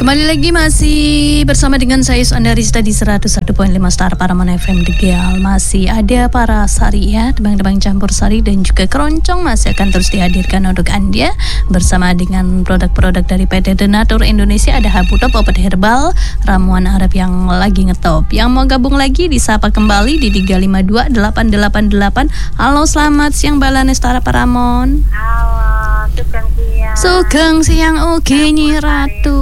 Kembali lagi masih bersama dengan saya Andarista di 101.5 Star Paramount FM Tegal. Masih ada para sari ya, tebang-tebang campur sari dan juga keroncong masih akan terus dihadirkan untuk Anda bersama dengan produk-produk dari PT Denatur Indonesia. Ada Habutop, obat herbal, ramuan Arab yang lagi ngetop. Yang mau gabung lagi disapa kembali di 352-888. Halo, selamat siang Balane Star Paramount. Halo, Sugeng siang oke Nyi Ratu.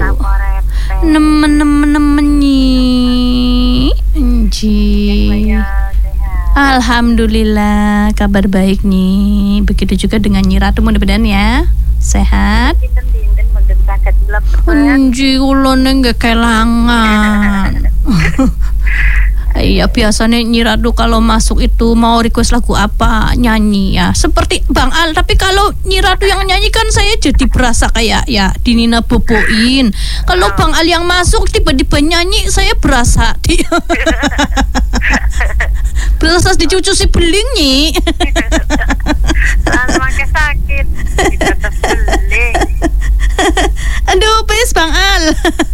Nemen nyi Nji. Alhamdulillah kabar baik nih. Begitu juga dengan Nyi Ratu, mudah-mudahan ya sehat. Nji ulone nggak kelangan. Iya, biasanya Nyi Ratu kalau masuk itu mau request lagu apa nyanyi ya, seperti Bang Al. Tapi kalau Nyi Ratu yang nyanyi kan saya jadi berasa kayak ya Dinina Boboin. Kalau Bang Al yang masuk tiba-tiba nyanyi, saya berasa berasa dicucu si beling Nyi. Makin sakit. Aduh, pes Bang Al.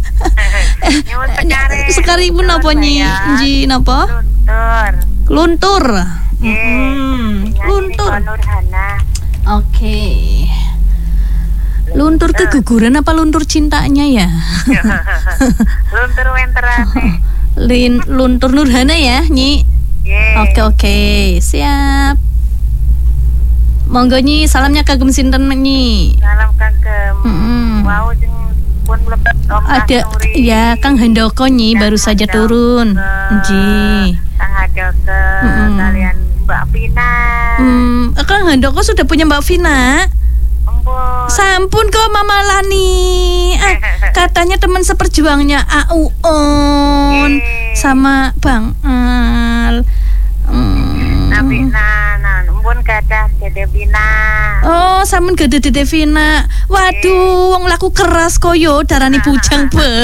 Sekali pun apa Nyi? Nji napa? Luntur. Luntur. Oke. Luntur keguguran apa luntur cintanya ya? Luntur wenterane. Luntur Nurhana ya, Nyi? Oke, siap. Monggo Nyi, salamnya kagem sinten Nyi? Salam kagem. Wow, pun mlebet ada ya Kang Handoko Nyi, baru saja turun. Nji. Kang Handoko kalian Mbak Vina. Kang Handoko sudah punya Mbak Vina. Sampun kok Mama Lani. Katanya teman seperjuangnya Auon sama Bang Al. Tapi pun gadah Dede Vina. Oh, sampun gadah Dede Vina. Waduh, wong laku keras koyo darani bujang be.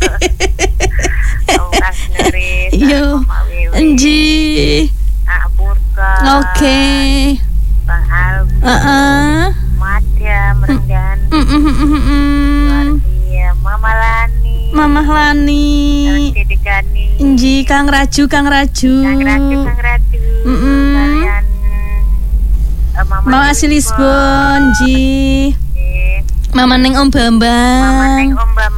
Yo, Nji. Oke. Bang Al. Madya Merendan. Mama Lani. Mama Lani. Nji, Kang Raju. Kalian Mama Asli Lisbon, Nji. Mama Neng Om Bambang.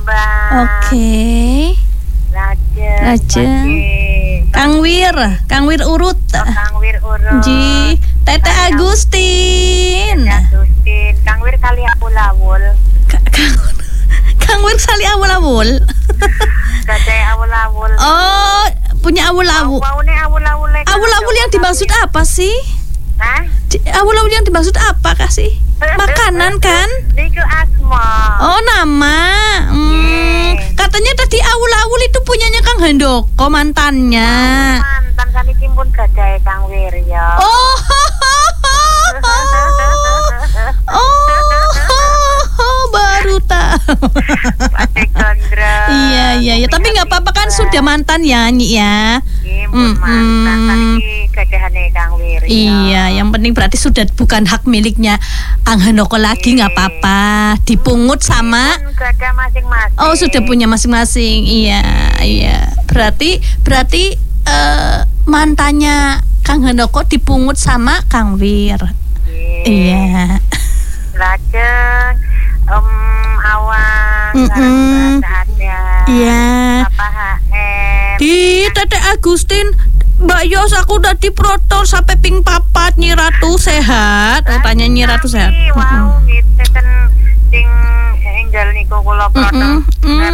Oke. Raja. Kang Wir urut. Nji. Tete Agustin. Kang Wir kali awul-awul. Kang Wir kali awul-awul. Gadai awul-awul. Oh, punya awul-awul. Awul-awul yang dimaksud apa sih? Awul-awul yang dimaksud apa kasih? Makanan kan? Itu asma. Oh, nama. Katanya tadi awul-awul itu punyanya Kang Handoko, mantannya. Mantan kan ditimbun gadai Kang Wir ya. Oh, baru tahu. Iya. Tapi nggak apa-apa kan, sudah mantan ya Nyi ya. Mantan tadi gadahane Kang Wir. Iya, yang penting berarti sudah bukan hak miliknya Kang Handoko lagi, nggak apa-apa. Dipungut sama. Gadah masing-masing. Oh, sudah punya masing-masing. Iya. Berarti mantannya Kang Handoko dipungut sama Kang Wir. Iya. Lajeng Awang. Iya. Bapak HM. Di Tete Agustin, Mbak Yos, aku udah diprotol sampai ping papat. Nyi Ratu sehat? Tanya Nyi Ratu sehat. Wow, gitu kan sing enggal niku kula protol.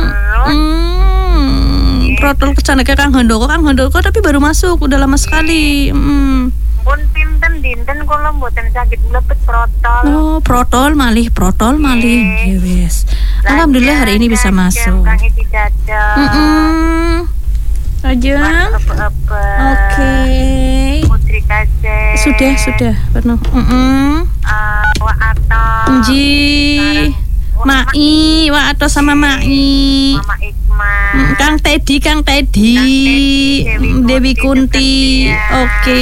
Protol kesana ke Kang Handoko tapi baru masuk, udah lama sekali. Pun pinten dinten kula mboten saged mlebet protol. Oh, protol malih. Wes. Alhamdulillah hari ini bisa masuk. Kang Iti Dadang. Ajeng. Oke. Putri Kasih. Sudah penuh. Wa Ato. Nji. Mai, Wa Ato sama Mai. Mama Ikma. Kang Teddy. Dewi Kunti. Oke.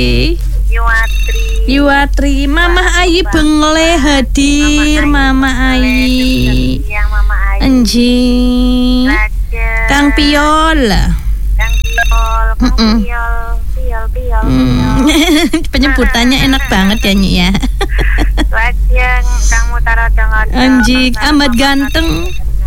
Yuwatri. Mama Ayi Bengle hadir. Mama Ayi. Anjing. Lajeng Kang Piol. Kang Piol. Penyebutannya enak banget ya Nyi ya. Lajeng Kang Mutarodong. Anjing, amat ganteng.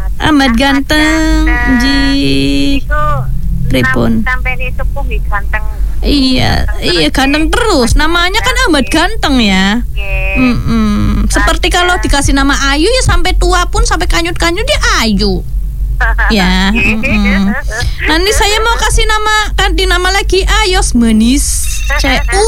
Anjing. Iku Pripun? Sampai ini sepuh ganteng. Iya ganteng terus. Namanya kan amat ganteng ya. Seperti kalau dikasih nama Ayu ya sampai tua pun sampai kanyut-kanyut dia Ayu. Ya. Nanti saya mau kasih nama lagi Ayos Manis CU.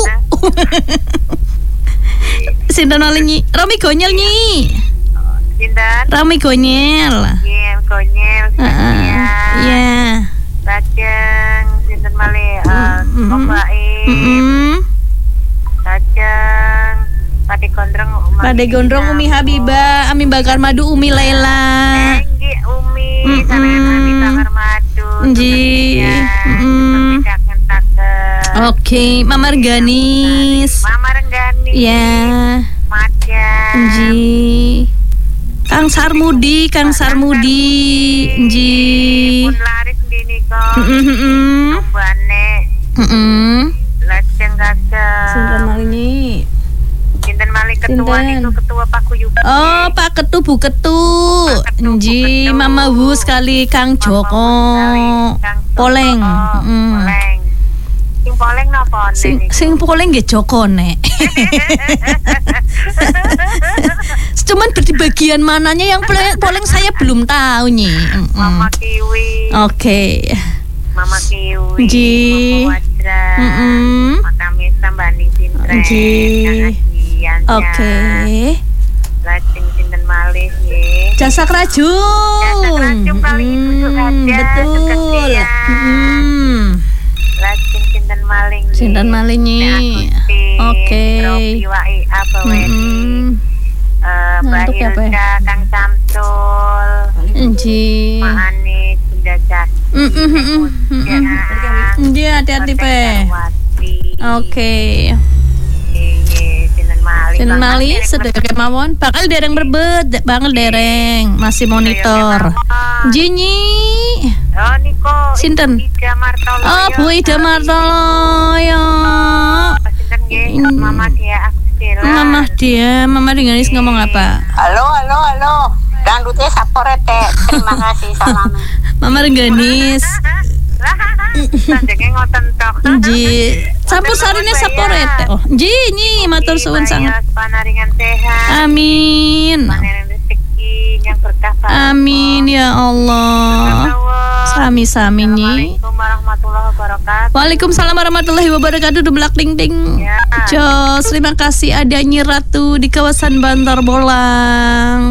Sinten Nyi? Romi Gonyel Nyi. Sinten? Romi Gonyel. Iya, Gonyel. Iya. Lajeng sinten malih Lajeng Pade Gondrong Umi Habibah, Ami Bakar Madu, Umi Laila. Nggih, Umi sampeyan Ami Bakar Madu. Nggih. Oke, Mama Rengganis. Ya. Macan. Nggih. Kang Sarmudi. Nggih. Pun laris ndini kok. Tombane. Lajeng kakek. Sinten malih ketua niku ketua Paguyuban. Oh, Pak Ketu Bu Ketu. Nggih, Mama Wu sekali Kang Joko. Poleng. Poleng. Sing poleng napa nek? Sing poleng nggih Joko nek. Cuman di bagian mananya yang poleng saya belum tahu Nyi. Mama Kiwi. Oke. Mama Kiwi. Nggih. Makame sambani Sintre. Nggih. Oke. Lajeng sinten malih nggih. Jasa Kerajung. Jasa Kerajung kali Ibu betul. Lajeng sinten maling. Sinten maling Nyi. Oke. Robi wae apa wae. Untuk apa ya? Kang Samsul. Nggih. Maane Bunda Jas. Nggih, hati-hati Pe. Oke. Sinten malih sedaya kemawon bakal dereng berbet, bakal dereng masih monitor. Nggih Nyi. Oh niko. Sinten? Ida Martolo. Oh, Bu Ida Martolo. Sinten nggih? Mama dia Aksila. Mama Rengganis ngomong apa? Halo. Dangdutnya saporete. Terima kasih salamnya. Mama Rengganis. Sanjenge ngoten tok. Nggih. Campur sarine saporete. Oh, nggih, matur suwun sangat. Panaringan sehat. Amin. Panen rezeki yang berkah. Amin ya Allah. Sami-sami Nyi. Assalamualaikum warahmatullahi wabarakatuh. Waalaikumsalam warahmatullahi wabarakatuh. Deblak ding ding. Ya. Jos, terima kasih ada Nyi Ratu di kawasan Bantar Bolang.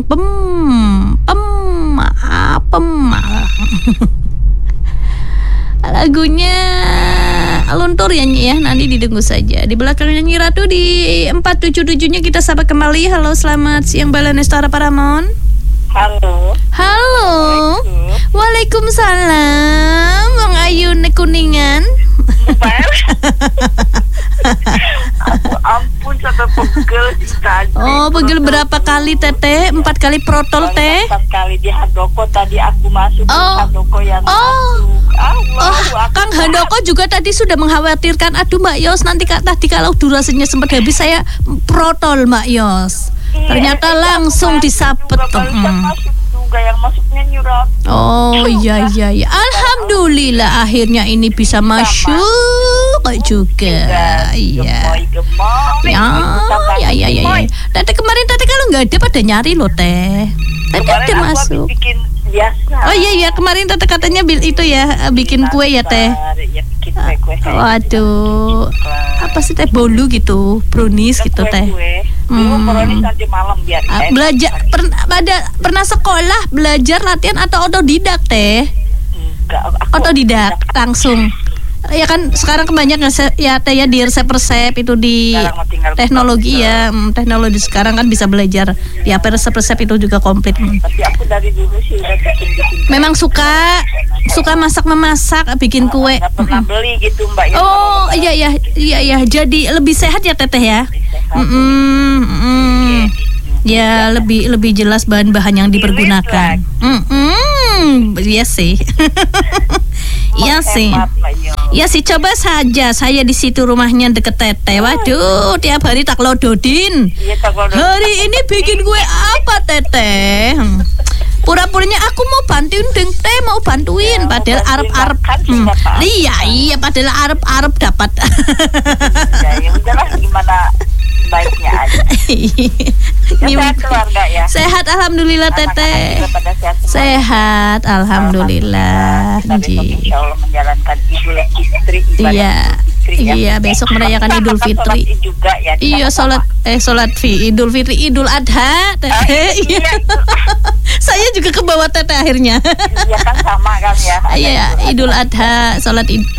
Lagunya luntur ya Nyi ya, nanti ditunggu saja. Di belakangnya Nyi Ratu di 477-nya kita sapa kembali. Halo, selamat siang Balanestara Paramon. Halo. Waalaikumsalam. Bang Ayu Kuningan. Ampun sampai pegel tadi. Oh, pegel berapa kali Teteh? 4 kali protol Teh? 4 kali di Handoko tadi aku masuk. Handoko yang masuk. Kang Handoko juga tadi sudah mengkhawatirkan. Aduh Mbak Yos, nanti tadi kalau durasinya sempat habis saya protol Mbak Yos. Ternyata langsung disabet. Yang masuknya nyurat. Oh iya. Alhamdulillah akhirnya ini bisa masuk juga. Iya. Ya. Tete kemarin kalau nggak ada pada nyari loh Teh. Tadi ada masuk. Biasa. Oh iya kemarin Tete katanya itu ya bikin kue ya Teh. Ya, bikin kue. Waduh. Apa sih Teh bolu gitu, brownies gitu Teh. Brownies nanti malam biar belajar pernah sekolah belajar latihan atau otodidak Teh? Otodidak langsung. Ya kan sekarang kebanyakan ya Teh ya di resep-resep itu di teknologi ya. Teknologi sekarang kan bisa belajar di apa resep-resep itu juga komplit. Tapi aku dari dulu sih udah bikin. Memang suka memasak, bikin kue. Nggak pernah beli gitu Mbak ya. Oh iya. Jadi lebih sehat ya Teteh ya. Ya lebih jelas bahan-bahan yang dipergunakan. Iya sih. Iya sih. Iya sih, coba saja saya di situ rumahnya deket Teteh. Waduh, tiap hari tak lododin. Hari ini bikin gue apa Teteh? Pura-puranya aku mau bantuin Teh, mau bantuin padahal arep-arep. Iya, padahal arep-arep dapat. Ya udahlah, gimana baiknya aja. Sehat keluarga ya. Sehat alhamdulillah Teteh. Sehat alhamdulillah. Kita besok insya Allah menjalankan Idul Fitri. Iya, besok merayakan Idul Fitri. Juga ya. Iya, sholat Idul Fitri, Idul Adha. Teteh. Iya. Saya juga ke bawah Teteh akhirnya. Iya kan sama kan ya. Iya, Idul Adha, sholat Id.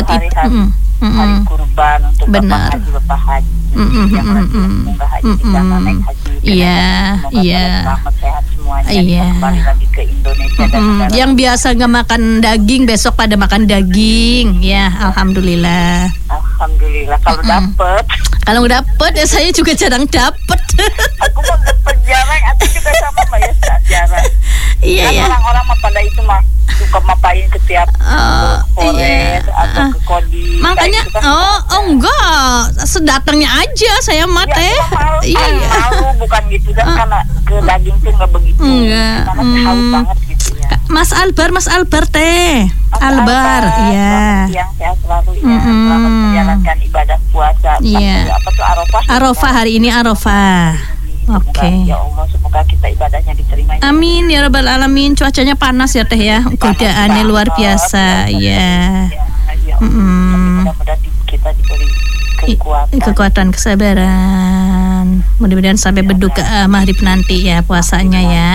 Hari kurban untuk benar. Bapak haji. Semoga haji kita naik haji. Iya. Selamat sehat semuanya. Iya. Kembali lagi ke Indonesia dan yang biasa nggak makan daging besok pada makan daging. Ya, alhamdulillah. Alhamdulillah. Kalau dapet ya saya juga jarang dapet. Aku mau dapet jarang. Aku juga sama Mbak ya, jarang. Iya kan ya. Orang-orang pada itu mah suka mapain ke tiap forest atau ke kodi. Makanya enggak, sedatangnya aja saya mate. Malu bukan gitu kan, karena ke daging tuh nggak begitu. Karena haus banget gitu ya. Mas Albar Teh. Albar, iya. Yang sehat selalu ya. Selamat menjalankan ibadah puasa. Iya. Apa tuh Arafah? Arafah hari ini Arafah. Oke. Ya Allah, semoga kita ibadahnya diterima. Amin ya rabbal alamin. Cuacanya panas ya Teh ya. Godaannya luar biasa. Ya. Mudah-mudahan kita diberi kekuatan, kesabaran. Mudah-mudahan sampai berduka maghrib nanti ya puasanya ya.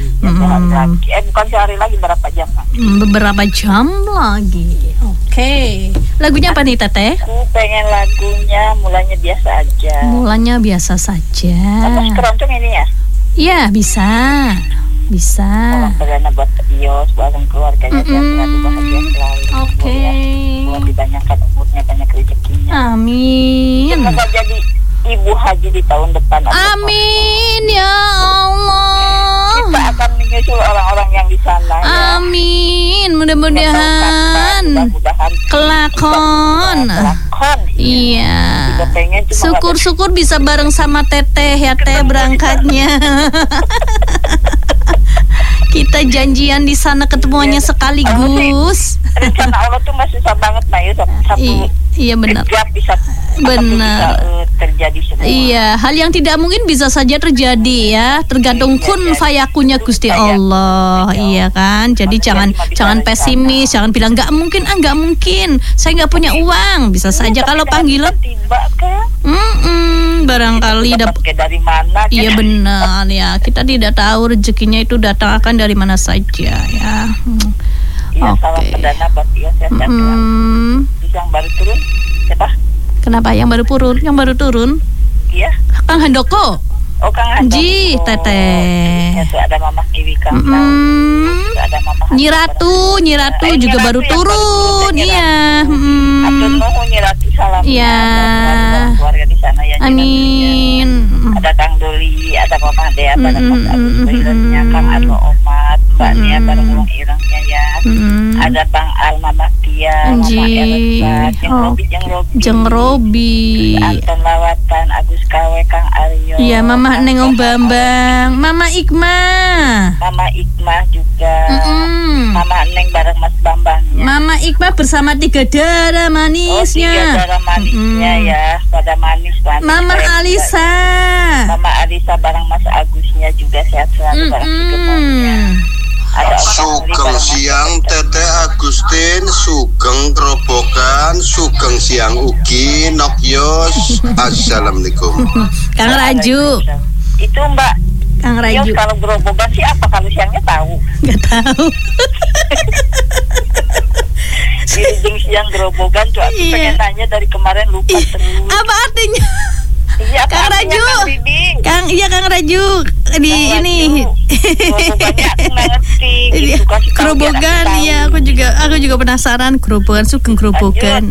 Bukan sehari lagi, berapa jam? Beberapa jam lagi. Oke. Lagunya apa nih Teteh? Aku pengen lagunya mulanya biasa aja. Mulanya biasa saja. Terus keroncong ini ya? Iya, bisa. Salam perdana buat Yos, buat keluarganya, selalu bahagia selalu. Oke. Buat dibanyakan umurnya, banyak rezekinya. Amin. Semoga jadi ibu haji di tahun depan. Amin ya Allah. Kita akan menyusul orang-orang yang di sana. Amin. Mudah-mudahan kelakon. Iya. Syukur-syukur bisa bareng sama Teteh ya Teh berangkatnya. Kita janjian di sana ketemuannya sekaligus. Rencana Allah tuh masih susah banget satu. Iya benar. Benar. Terjadi semua. Iya, hal yang tidak mungkin bisa saja terjadi ya, tergantung kun fayakunnya Gusti Allah. Iya kan? Jadi jangan pesimis, jangan bilang nggak mungkin, nggak mungkin. Saya nggak punya uang. Bisa saja kalau panggilan tiba kan. Barangkali dapat dari mana? Iya benar ya. Kita tidak tahu rezekinya itu datang akan dari mana saja ya. Iya, salam perdana buat dia sehat. Yang baru turun siapa? Kenapa yang baru turun? Iya. Kang Handoko. Oh, Kang Handoko. Ji, Teteh. Ada Mama Kiwi Kang. Ada Mama Nyiratu juga baru turun. Iya. Atur nuhun Nyiratu, salam. Iya. Keluarga di sana ya. Amin. Ada Kang Doli, ada Mama Dea, ada Mas Agus Bailnya, Kang Arlo Omat, Mbak Nia bareng ulang irangnya ya. Ada Bang Al, Mama Tia, Mama Elsa, Jeng Robi, Anton Lawatan, Agus Kawe, Kang Aryo. Iya, Mama Neng Om Bambang, Mama Ikmah juga. Mama Neng bareng Mas Bambangnya. Mama Ikmah bersama 3 darah manisnya. 3 darah manisnya ya, pada manis. Mama Alisa. Mama Alisa bareng Mas Agusnya juga sehat selalu bareng si Gemongnya. Sugeng siang Teteh Agustin, sugeng kerobokan, sugeng siang ugi Nok Yos. Assalamualaikum. Kang Raju. Itu Mbak Kang Raju. Yos, kalau gerobokan sih apa, kalau siangnya tahu? Nggak tahu. Jeng siang gerobokan tuh aku pengen tanya dari kemarin lupa terus. Apa artinya? Iya, Kang Raju. Kang Raju di ini. Gerobokannya aku nggak ngerti. Gerobokan, iya aku juga penasaran gerobokan, sugeng gerobokan.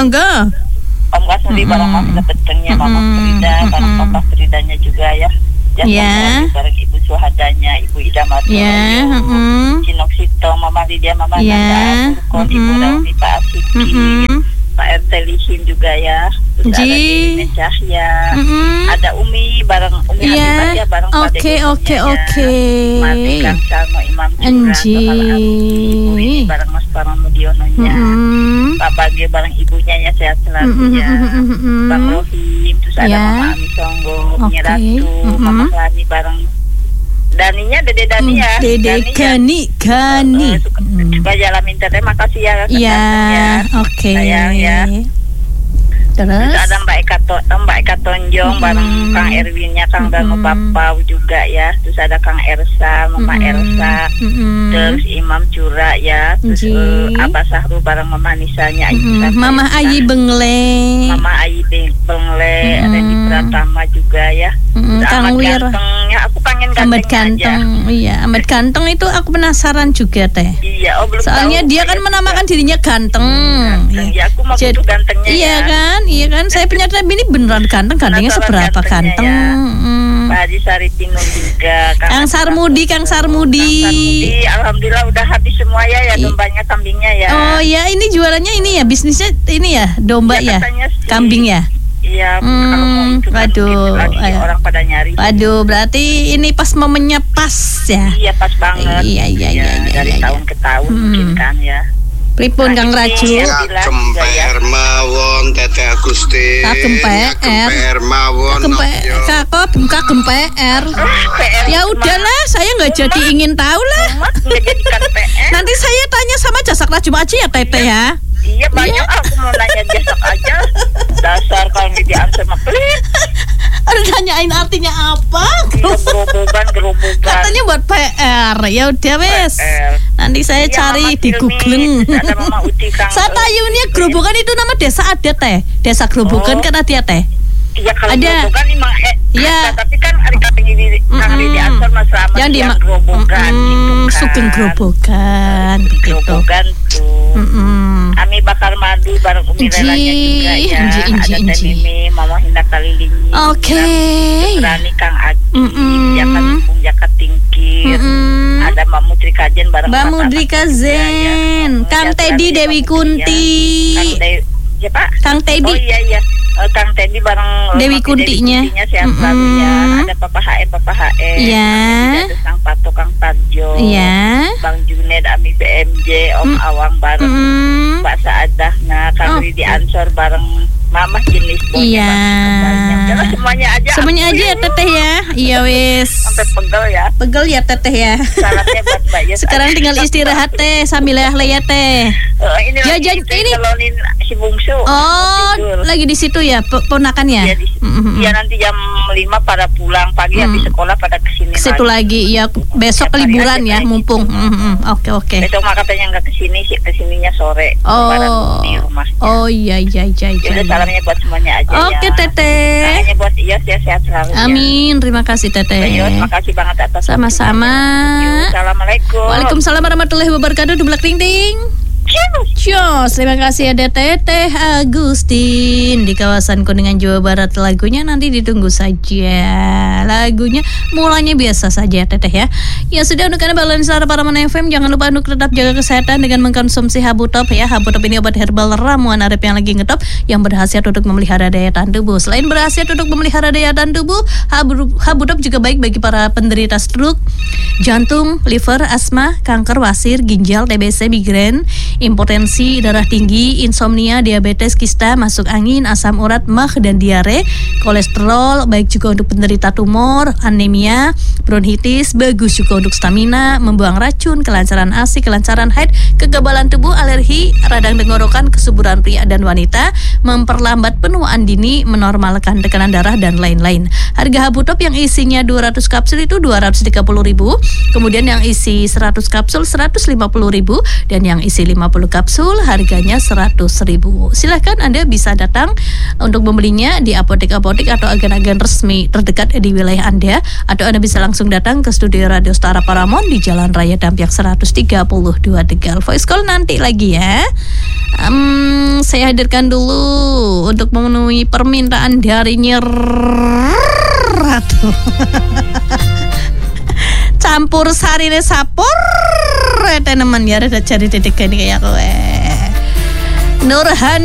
Enggak. Om Gas di barang Mas Betengnya, Mama Frida, barang Papa Fridanya juga ya. Ya. Bareng Ibu Suhadanya, Ibu Ida Martoyo, Ya. Cinoksito, Mama Lydia, Mama Ya. Nanda, Ibu Rauni, Pak Asiki, Pak RT Lihin juga ya. Terus ada Dini Cahya, ada Umi bareng Umi Habibah ya, bareng Pak Oke. Mati Kang Salmo, Imam Jura, Ibu Rini bareng Mas Paramudiononya, Pak Bagio bareng ibunya ya, sehat selalu ya, Bang Rohim, terus ada Mama Ami Songgo, Nyeratu, Mama Lani bareng Daninya, Dede Dani ya. Dede Gani. Suka jalanin teteh, makasih ya. Iya, oke. Sayang ya. Terus ada Mbak Eka Tonjong bareng Kang Erwinnya, Kang Danu Papau juga ya. Terus ada Kang Ersa, Mama Ersa. Terus Imam Cura ya. Terus Abah Sahru bareng Mama Nisanya, Mama Ayi Bengle. Randy Pratama juga ya. Kang Wir. Ya, aku pengen Ahmad Ganteng. Iya, Ahmad Ganteng itu aku penasaran juga teh. Iya, belum soalnya tahu, dia kan menamakan dirinya ganteng. Ya, aku mau butuh gantengnya Iya kan, saya punya ini beneran gantengnya seberapa ganteng. Pak Haji Saripino juga. Kang Sarmudi. Alhamdulillah udah habis semua ya dombanya, kambingnya ya. Oh ya, ini jualannya ini ya, bisnisnya ini ya, domba ya, kambing ya. Iya, kalau mau itu waduh, orang pada nyari. Waduh, berarti ini pas momennya pas ya. Iya, pas banget. Iya. Dari tahun ke tahun mungkin kan ya. Pripun Kang Raju? Kagem PR mawon Teteh Agustin. Kagem PR mawon. Kagem PR. Ya udahlah, saya nggak jadi ingin tahu lah. Nanti saya tanya sama Jasak Raju aja ya Teteh ya. Iya banyak, aku mau nanya Jasak aja. Dasar kalau nggak diansur mah pelit. Aduh, tanyain artinya apa? Gerobogan. Katanya buat PR. Ya udah wes. Nanti saya cari di Google. Saya tayunya Gerobogan itu nama desa adat teh. Desa Gerobogan kan ada teh. Iya, kalau ada. Gerobogan memang ya. Tapi kan ada kata di ansor Mas Rahmat yang di Gerobogan gitu kan. Sugeng Gerobogan begitu. Gerobogan tuh. Ami bakar madu bareng Umi Relanya juga ya. Ada Mimi, Mama Hinda Kalilinyi. Oke. Rani Kang Adi, Jakat Tingkir. Ada Mbak Mudri Kajen bareng Mbak Mudri Kajen. Kang Teddy Dewi Kunti. Kang Teddy. Oh iya. Kang Teddy bareng Dewi Kuntinya. Sehat selalu ya. Ada Papa HM. Iya. Ada Sang Pato, Kang Tarjo. Iya. Bang Junaid, Ami BMJ, Om Awang bareng Mbak Saadahna, Kang Ridi Ansor bareng Mama jenis bonya. Iya. Jangan semuanya aja ya Teteh ya. Iya wis. Sampai pegel ya Teteh ya. Salamnya buat Mbak Yes. Sekarang tinggal istirahat teh sambil leyah teh. Ini ngalonin si Bungsu. Oh, lagi di situ ya ponakannya. Iya, nanti jam 5 pada pulang pagi, habis sekolah pada kesini situ lagi. Ya besok liburan ya, mumpung. Oke. Besok mah katanya nggak kesininya sore. Oh. Di rumahnya. Oh iya. Salamnya buat semuanya aja. Oke, Teteh. Salamnya buat Iyos ya, sehat selalu. Amin. Terima kasih Teteh. Terima kasih banget atas. Sama-sama. Assalamualaikum. Waalaikumsalam warahmatullahi wabarakatuh. Dublak ting ting. Cios, terima kasih ada Teteh Agustin di kawasan Kuningan Jawa Barat. Lagunya nanti ditunggu saja. Lagunya mulanya biasa saja Teteh ya. Ya sudah, untuk Anda balon Suara Paraman FM, jangan lupa untuk tetap jaga kesehatan dengan mengkonsumsi Habutop ya. Habutop ini obat herbal ramuan Arab yang lagi ngetop, yang berkhasiat untuk memelihara daya tahan tubuh. Selain berkhasiat untuk memelihara daya tahan tubuh, Habutop juga baik bagi para penderita stroke, jantung, liver, asma, kanker, wasir, ginjal, TBC, migrain, impotensi, darah tinggi, insomnia, diabetes, kista, masuk angin, asam urat, mah dan diare, kolesterol, baik juga untuk penderita tumor, anemia, bronkitis, bagus juga untuk stamina, membuang racun, kelancaran ASI, kelancaran haid, kekebalan tubuh, alergi, radang tenggorokan, kesuburan pria dan wanita, memperlambat penuaan dini, menormalkan tekanan darah dan lain-lain. Harga Habutop yang isinya 200 kapsul itu 230.000, kemudian yang isi 100 kapsul 150.000, dan yang isi 50 kapsul harganya 100.000. Silahkan Anda bisa datang untuk membelinya di apotek-apotek atau agen-agen resmi terdekat di wilayah Anda, atau Anda bisa langsung datang ke studio Radio Setara Paramon di Jalan Raya Dampyak 132 Tegal. Voice call nanti lagi ya. Saya hadirkan dulu untuk memenuhi permintaan dari satu. Campur sarine sapur tenemen ya rada jari dedek kayak kowe. Nurhan